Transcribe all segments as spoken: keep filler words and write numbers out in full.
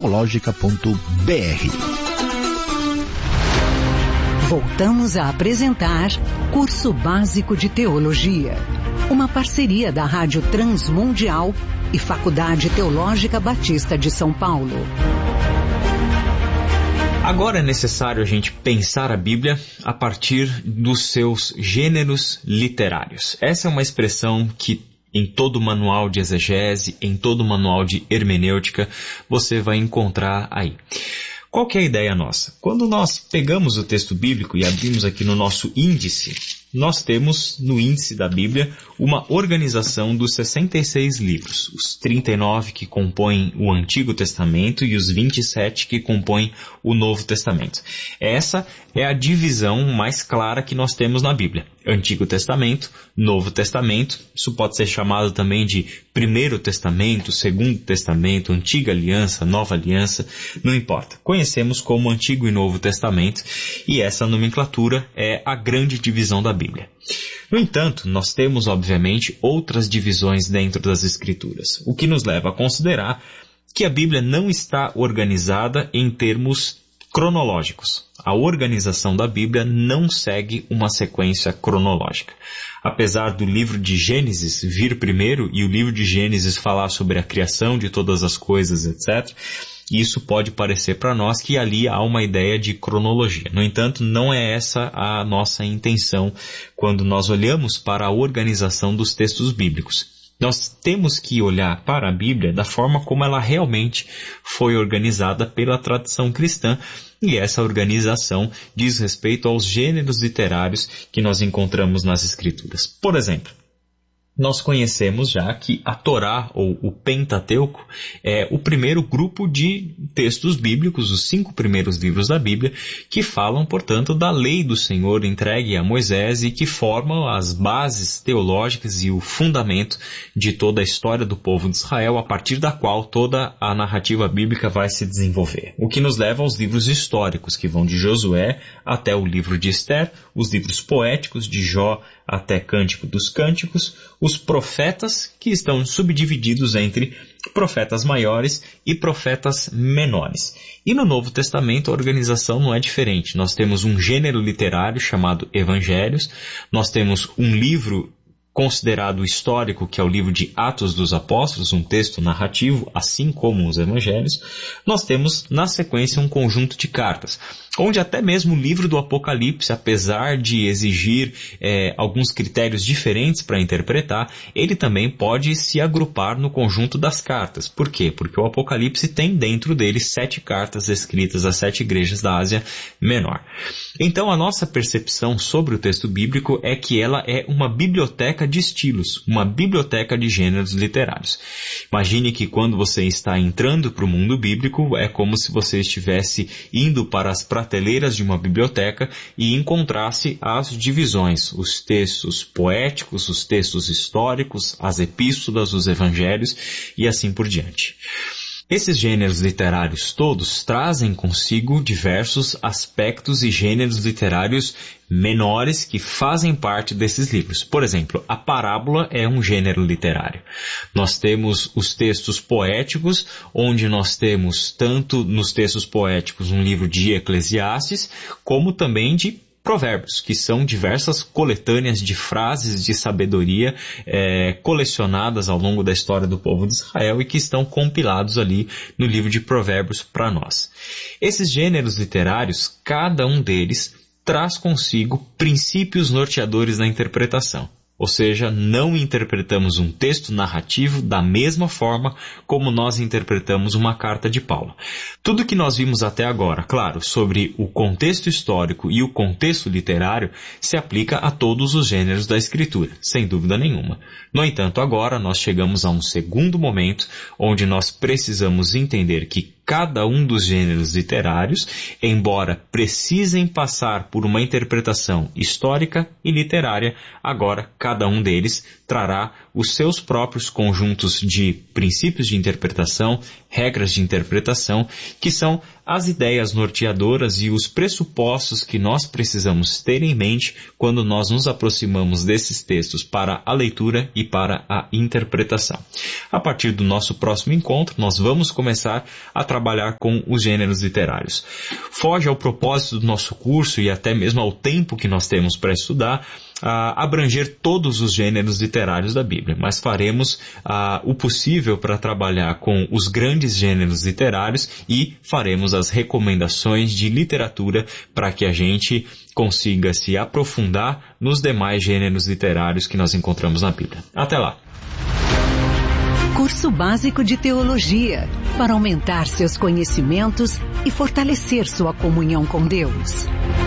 teológica ponto b r. Voltamos a apresentar Curso Básico de Teologia, uma parceria da Rádio Transmundial e Faculdade Teológica Batista de São Paulo. Agora é necessário a gente pensar a Bíblia a partir dos seus gêneros literários. Essa é uma expressão que em todo manual de exegese, em todo manual de hermenêutica, você vai encontrar aí. Qual que é a ideia nossa? Quando nós pegamos o texto bíblico e abrimos aqui no nosso índice, nós temos no índice da Bíblia uma organização dos sessenta e seis livros, os trinta e nove que compõem o Antigo Testamento e os vinte e sete que compõem o Novo Testamento. Essa é a divisão mais clara que nós temos na Bíblia. Antigo Testamento, Novo Testamento, isso pode ser chamado também de Primeiro Testamento, Segundo Testamento, Antiga Aliança, Nova Aliança, não importa. Conhecemos como Antigo e Novo Testamento e essa nomenclatura é a grande divisão da Bíblia. No entanto, nós temos, obviamente, outras divisões dentro das Escrituras, o que nos leva a considerar que a Bíblia não está organizada em termos cronológicos. A organização da Bíblia não segue uma sequência cronológica. Apesar do livro de Gênesis vir primeiro e o livro de Gênesis falar sobre a criação de todas as coisas, etcétera, isso pode parecer para nós que ali há uma ideia de cronologia. No entanto, não é essa a nossa intenção quando nós olhamos para a organização dos textos bíblicos. Nós temos que olhar para a Bíblia da forma como ela realmente foi organizada pela tradição cristã, e essa organização diz respeito aos gêneros literários que nós encontramos nas Escrituras. Por exemplo, nós conhecemos já que a Torá, ou o Pentateuco, é o primeiro grupo de textos bíblicos, os cinco primeiros livros da Bíblia, que falam, portanto, da lei do Senhor entregue a Moisés e que formam as bases teológicas e o fundamento de toda a história do povo de Israel, a partir da qual toda a narrativa bíblica vai se desenvolver. O que nos leva aos livros históricos, que vão de Josué até o livro de Esther, os livros poéticos de Jó até Cântico dos Cânticos, os profetas, que estão subdivididos entre profetas maiores e profetas menores. E no Novo Testamento a organização não é diferente. Nós temos um gênero literário chamado Evangelhos, nós temos um livro considerado histórico, que é o livro de Atos dos Apóstolos, um texto narrativo, assim como os Evangelhos. Nós temos, na sequência, um conjunto de cartas, onde até mesmo o livro do Apocalipse, apesar de exigir é, alguns critérios diferentes para interpretar, ele também pode se agrupar no conjunto das cartas. Por quê? Porque o Apocalipse tem dentro dele sete cartas escritas às sete igrejas da Ásia Menor. Então, a nossa percepção sobre o texto bíblico é que ela é uma biblioteca de estilos, uma biblioteca de gêneros literários. Imagine que quando você está entrando para o mundo bíblico, é como se você estivesse indo para as prateleiras de uma biblioteca e encontrasse as divisões, os textos poéticos, os textos históricos, as epístolas, os evangelhos e assim por diante. Esses gêneros literários todos trazem consigo diversos aspectos e gêneros literários menores que fazem parte desses livros. Por exemplo, a parábola é um gênero literário. Nós temos os textos poéticos, onde nós temos tanto nos textos poéticos um livro de Eclesiastes, como também de Provérbios, que são diversas coletâneas de frases de sabedoria é, colecionadas ao longo da história do povo de Israel e que estão compilados ali no livro de Provérbios para nós. Esses gêneros literários, cada um deles traz consigo princípios norteadores da interpretação. Ou seja, não interpretamos um texto narrativo da mesma forma como nós interpretamos uma carta de Paulo. Tudo que nós vimos até agora, claro, sobre o contexto histórico e o contexto literário, se aplica a todos os gêneros da Escritura, sem dúvida nenhuma. No entanto, agora nós chegamos a um segundo momento onde nós precisamos entender que cada um dos gêneros literários, embora precisem passar por uma interpretação histórica e literária, agora cada um deles trará os seus próprios conjuntos de princípios de interpretação, regras de interpretação, que são as ideias norteadoras e os pressupostos que nós precisamos ter em mente quando nós nos aproximamos desses textos para a leitura e para a interpretação. A partir do nosso próximo encontro, nós vamos começar a trabalhar com os gêneros literários. Foge ao propósito do nosso curso e até mesmo ao tempo que nós temos para estudar, a abranger todos os gêneros literários da Bíblia, mas faremos a, o possível para trabalhar com os grandes gêneros literários e faremos as recomendações de literatura para que a gente consiga se aprofundar nos demais gêneros literários que nós encontramos na Bíblia. Até lá! Curso Básico de Teologia, para aumentar seus conhecimentos e fortalecer sua comunhão com Deus.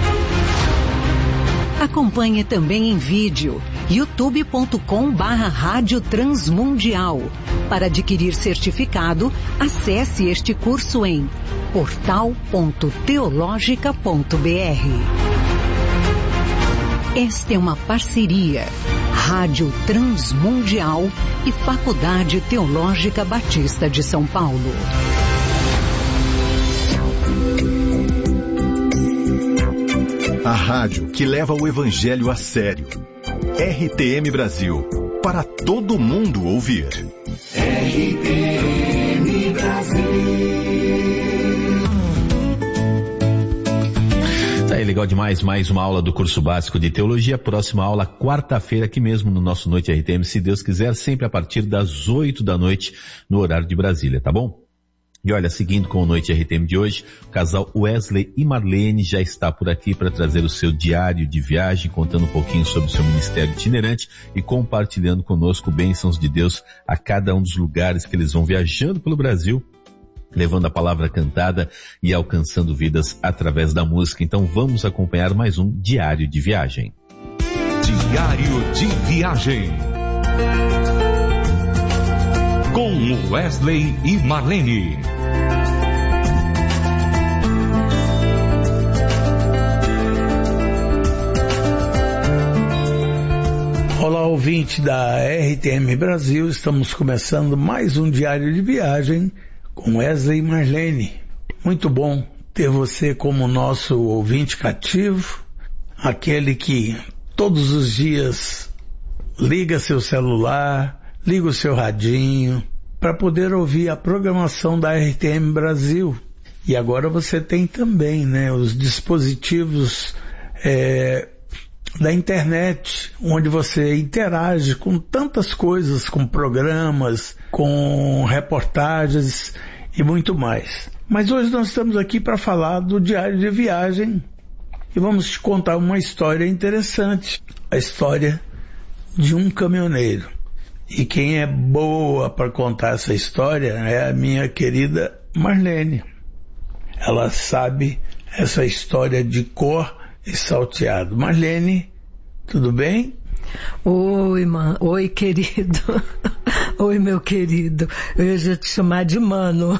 Acompanhe também em vídeo, youtube ponto com barra Rádio Transmundial. Para adquirir certificado, acesse este curso em portal ponto teologica ponto br. Esta é uma parceria Rádio Transmundial e Faculdade Teológica Batista de São Paulo. A rádio que leva o evangelho a sério. R T M Brasil, para todo mundo ouvir. R T M Brasil. Tá aí, legal demais, mais uma aula do curso básico de teologia. Próxima aula, quarta-feira, aqui mesmo no nosso Noite R T M, se Deus quiser, sempre a partir das oito da noite, no horário de Brasília, tá bom? E olha, seguindo com o Noite R T M de hoje, o casal Wesley e Marlene já está por aqui para trazer o seu diário de viagem, contando um pouquinho sobre o seu ministério itinerante e compartilhando conosco bênçãos de Deus a cada um dos lugares que eles vão viajando pelo Brasil, levando a palavra cantada e alcançando vidas através da música. Então vamos acompanhar mais um diário de viagem. Diário de viagem. Com Wesley e Marlene. Olá, ouvinte da R T M Brasil, estamos começando mais um diário de viagem com Wesley e Marlene. Muito bom ter você como nosso ouvinte cativo, aquele que todos os dias liga seu celular, liga o seu radinho para poder ouvir a programação da R T M Brasil. E agora você tem também, né, os dispositivos é, da internet, onde você interage com tantas coisas, com programas, com reportagens e muito mais. Mas hoje nós estamos aqui para falar do diário de viagem e vamos te contar uma história interessante, a história de um caminhoneiro. E quem é boa para contar essa história é a minha querida Marlene. Ela sabe essa história de cor e salteado. Marlene, tudo bem? Oi, man... Oi, querido. Oi, meu querido. Eu ia já te chamar de Mano.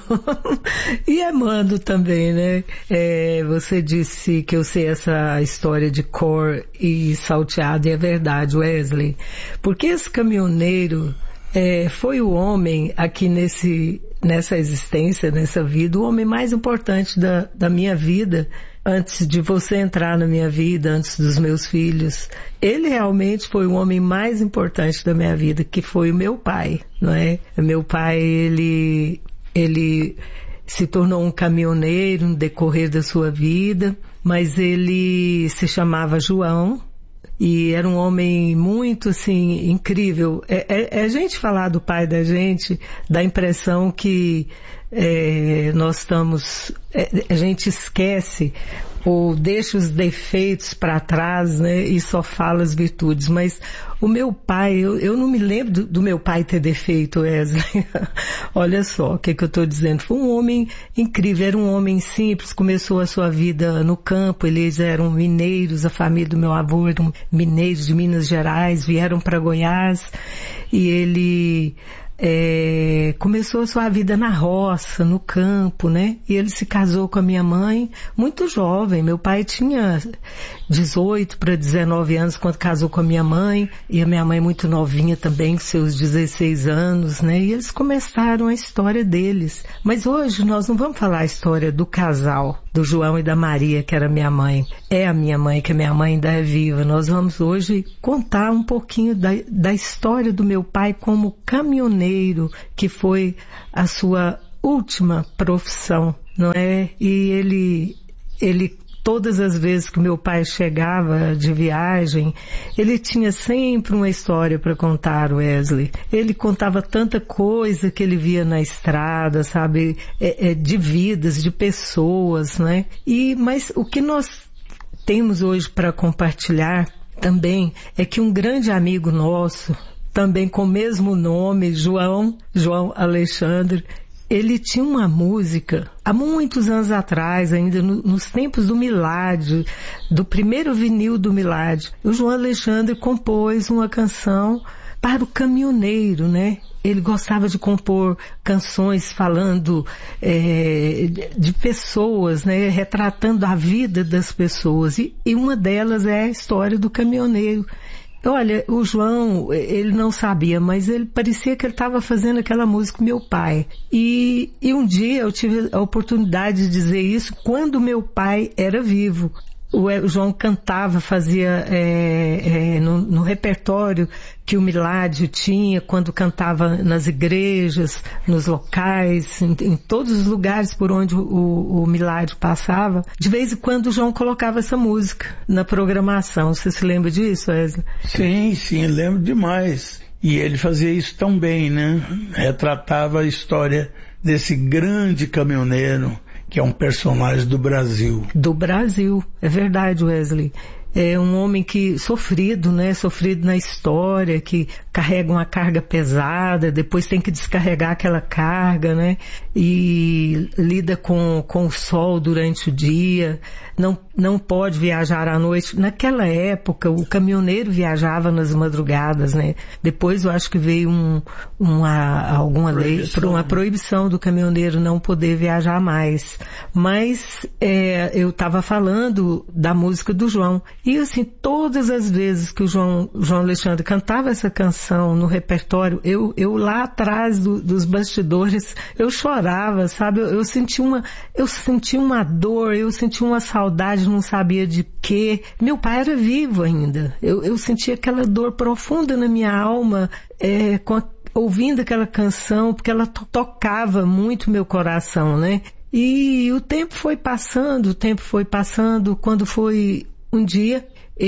E é Mano também, né? É, você disse que eu sei essa história de cor e salteado, e é verdade, Wesley. Porque esse caminhoneiro é, foi o homem aqui nesse, nessa existência, nessa vida, o homem mais importante da, da minha vida, antes de você entrar na minha vida, antes dos meus filhos. Ele realmente foi o homem mais importante da minha vida, que foi o meu pai, não é? Meu pai, ele, ele se tornou um caminhoneiro no decorrer da sua vida, mas ele se chamava João e era um homem muito, assim, incrível. É, é, é a gente falar do pai da gente, dá a impressão que É, nós estamos, é, a gente esquece ou deixa os defeitos para trás, né, e só fala as virtudes. Mas o meu pai, eu, eu não me lembro do, do meu pai ter defeito, Wesley. Olha só o que, que eu estou dizendo. Foi um homem incrível, era um homem simples, começou a sua vida no campo, eles eram mineiros, a família do meu avô eram mineiros de Minas Gerais, vieram para Goiás e ele é, começou a sua vida na roça, no campo, né? E ele se casou com a minha mãe muito jovem. Meu pai tinha dezoito para dezenove anos quando casou com a minha mãe, e a minha mãe muito novinha também, com seus dezesseis anos, né? E eles começaram a história deles. Mas hoje nós não vamos falar a história do casal, do João e da Maria, que era minha mãe. É a minha mãe, que a minha mãe ainda é viva. Nós vamos hoje contar um pouquinho da, da história do meu pai como caminhoneiro, que foi a sua última profissão, não é? E ele, ele todas as vezes que meu pai chegava de viagem, ele tinha sempre uma história para contar, Wesley. Ele contava tanta coisa que ele via na estrada, sabe, é, é, de vidas, de pessoas, né? E, mas o que nós temos hoje para compartilhar também é que um grande amigo nosso, também com o mesmo nome, João, João Alexandre, ele tinha uma música, há muitos anos atrás, ainda no, nos tempos do Miládio, do primeiro vinil do Miládio, o João Alexandre compôs uma canção para o caminhoneiro, né? Ele gostava de compor canções falando é, de pessoas, né? Retratando a vida das pessoas. E, e uma delas é a história do caminhoneiro. Olha, o João, ele não sabia, mas ele parecia que ele estava fazendo aquela música com meu pai. E, e um dia eu tive a oportunidade de dizer isso quando meu pai era vivo. O João cantava, fazia é, é, no, no repertório que o Miládio tinha, quando cantava nas igrejas, nos locais, em, em todos os lugares por onde o, o Miládio passava. De vez em quando o João colocava essa música na programação. Você se lembra disso, Wesley? Sim, sim, lembro demais. E ele fazia isso tão bem, né? Retratava a história desse grande caminhoneiro, que é um personagem do Brasil. Do Brasil, é verdade, Wesley. É um homem que sofrido, né? Sofrido na história, que carrega uma carga pesada, depois tem que descarregar aquela carga, né? E lida com, com o sol durante o dia, não, não pode viajar à noite. Naquela época, o caminhoneiro viajava nas madrugadas, né? Depois eu acho que veio um, uma, alguma lei, uma proibição do caminhoneiro não poder viajar mais. Mas é, eu estava falando da música do João. E assim, todas as vezes que o João, João Alexandre cantava essa canção no repertório, eu, eu lá atrás do, dos bastidores, eu chorava, sabe? Eu, eu senti uma, eu senti uma dor, eu senti uma saudade, não sabia de quê. Meu pai era vivo ainda. Eu, eu senti aquela dor profunda na minha alma, é, com a, ouvindo aquela canção, porque ela to- tocava muito meu coração, né? E o tempo foi passando, o tempo foi passando, quando foi um dia,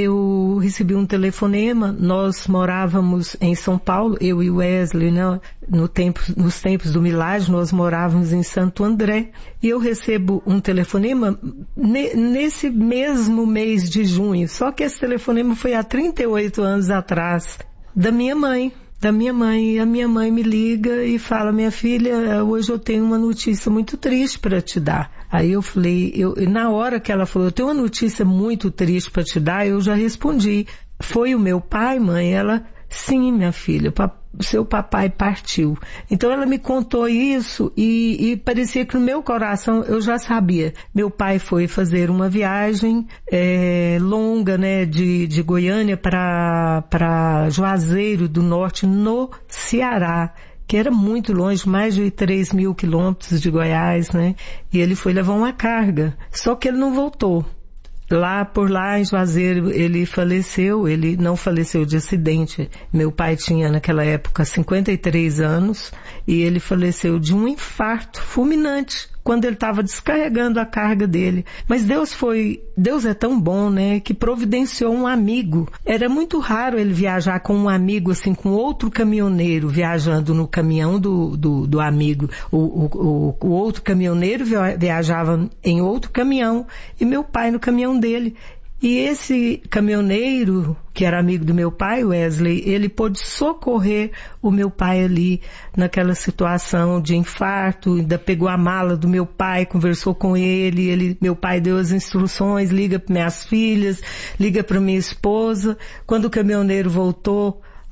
eu recebi um telefonema. Nós morávamos em São Paulo, eu e o Wesley, né? No tempo, nos tempos do Miládio, nós morávamos em Santo André. E eu recebo um telefonema ne, nesse mesmo mês de junho. Só que esse telefonema foi há trinta e oito anos atrás, da minha mãe. Da minha mãe. E a minha mãe me liga e fala: minha filha, hoje eu tenho uma notícia muito triste para te dar. Aí eu falei, eu, na hora que ela falou, eu tenho uma notícia muito triste para te dar, eu já respondi: foi o meu pai, mãe? Ela, sim, minha filha, o seu papai partiu. Então ela me contou isso e, e parecia que no meu coração eu já sabia. Meu pai foi fazer uma viagem é, longa, né, de, de Goiânia para para Juazeiro do Norte, no Ceará, que era muito longe, mais de três mil quilômetros de Goiás, né? E ele foi levar uma carga, só que ele não voltou. Lá, por lá, em Juazeiro, ele faleceu. Ele não faleceu de acidente. Meu pai tinha, naquela época, cinquenta e três anos, e ele faleceu de um infarto fulminante, quando ele estava descarregando a carga dele. Mas Deus foi, Deus é tão bom, né, que providenciou um amigo. Era muito raro ele viajar com um amigo, assim, com outro caminhoneiro viajando no caminhão do, do, do amigo. O, o, o, o outro caminhoneiro viajava em outro caminhão, e meu pai no caminhão dele. E esse caminhoneiro, que era amigo do meu pai, Wesley, ele pôde socorrer o meu pai ali naquela situação de infarto. Ainda pegou a mala do meu pai, conversou com ele, ele meu pai deu as instruções: liga para minhas filhas, liga para minha esposa. Quando o caminhoneiro voltou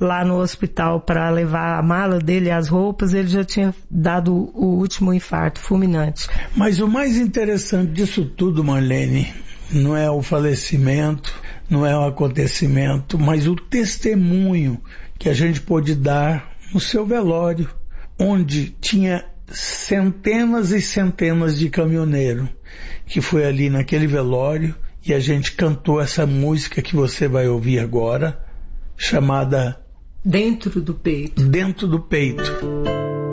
lá no hospital para levar a mala dele, as roupas, ele já tinha dado o último infarto fulminante. Mas o mais interessante disso tudo, Marlene, não é o falecimento, não é o acontecimento, mas o testemunho que a gente pôde dar no seu velório, onde tinha centenas e centenas de caminhoneiros, que foi ali naquele velório, e a gente cantou essa música que você vai ouvir agora, chamada Dentro do Peito. Dentro do Peito.